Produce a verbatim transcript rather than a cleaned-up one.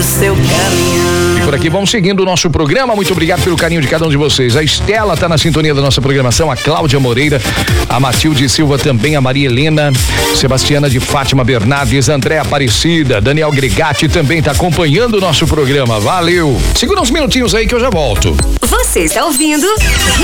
seu caminhão. E por aqui vamos seguindo o nosso programa. Muito obrigado pelo carinho de cada um de vocês. A Estela está na sintonia da nossa programação, a Cláudia Moreira, a Matilde Silva também, a Maria Helena, Sebastiana de Fátima Bernardes, André Aparecida, Daniel Gregatti também está acompanhando o nosso programa. Valeu! Segura uns minutinhos aí que eu já volto. Você está ouvindo